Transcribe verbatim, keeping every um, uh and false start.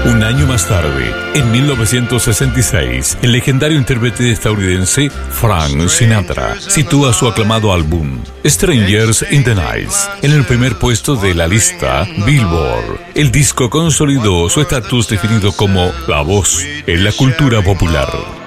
Un año más tarde, en mil novecientos sesenta y seis, el legendario intérprete estadounidense Frank Sinatra sitúa su aclamado álbum Strangers in the Night en el primer puesto de la lista Billboard. El disco consolidó su estatus definido como la voz en la cultura popular.